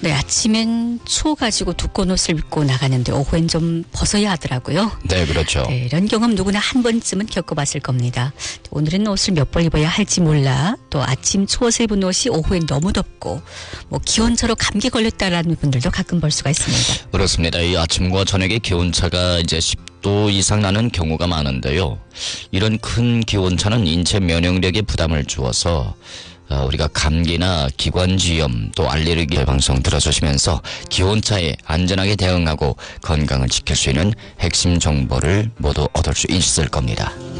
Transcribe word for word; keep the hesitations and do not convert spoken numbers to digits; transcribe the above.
그래, 아침엔 추워 가지고 두꺼운 옷을 입고 나가는데 오후엔 좀 벗어야 하더라고요. 네, 그렇죠. 네, 이런 경험 누구나 한 번쯤은 겪어봤을 겁니다. 오늘은 옷을 몇 벌 입어야 할지 몰라, 또 아침 추워서 입은 옷이 오후엔 너무 덥고, 뭐 기온차로 감기 걸렸다라는 분들도 가끔 볼 수가 있습니다. 그렇습니다. 이 아침과 저녁에 기온차가 이제 십 도 이상 나는 경우가 많은데요. 이런 큰 기온차는 인체 면역력에 부담을 주어서 우리가 감기나 기관지염 또 알레르기 방송 들어주시면서 기온차에 안전하게 대응하고 건강을 지킬 수 있는 핵심 정보를 모두 얻을 수 있을 겁니다.